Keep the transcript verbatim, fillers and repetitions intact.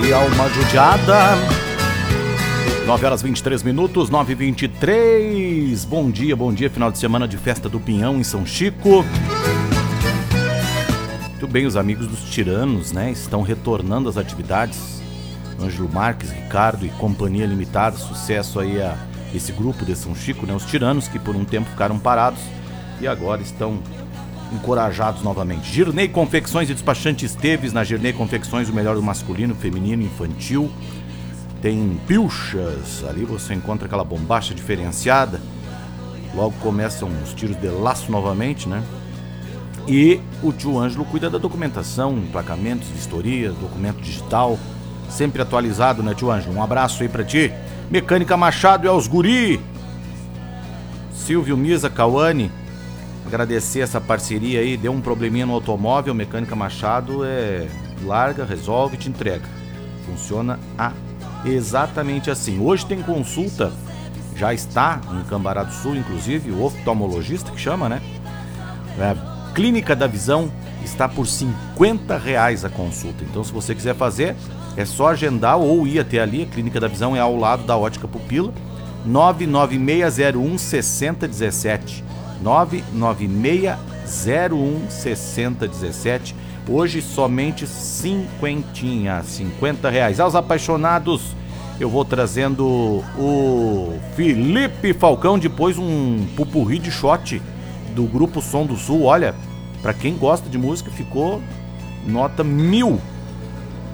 dar uma judiada. nove horas e vinte e três minutos, nove e vinte e três. Bom dia, bom dia. Final de semana de Festa do Pinhão em São Chico. Muito bem, os amigos dos Tiranos, né? Estão retornando às atividades. Ângelo Marques, Ricardo e Companhia Limitada. Sucesso aí a esse grupo de São Chico, né? Os Tiranos que por um tempo ficaram parados e agora estão encorajados novamente. Girney Confecções e Despachante Esteves. Na Girney Confecções, o melhor do masculino, feminino, infantil. Tem pilchas, ali você encontra aquela bombacha diferenciada. Logo começam os tiros de laço novamente, né? E o tio Ângelo cuida da documentação, emplacamentos, vistorias, documento digital, sempre atualizado, né, tio Ângelo? Um abraço aí pra ti. Mecânica Machado e aos guri. Silvio Misa, Cauane, agradecer essa parceria aí. Deu um probleminha no automóvel, Mecânica Machado é larga, resolve e te entrega. Funciona a exatamente assim. Hoje tem consulta, já está em Cambará do Sul, inclusive, o oftalmologista que chama, né? É, Clínica da Visão está por cinquenta reais a consulta. Então, se você quiser fazer, é só agendar ou ir até ali. A Clínica da Visão é ao lado da Ótica Pupila. nove nove seis zero um seis zero um sete. nove nove seis zero um seis zero um sete. Hoje somente cinquentinha, cinquenta reais. Aos apaixonados, eu vou trazendo o Felipe Falcão, depois um pupurri de shot do grupo Som do Sul. Olha, pra quem gosta de música, ficou nota mil.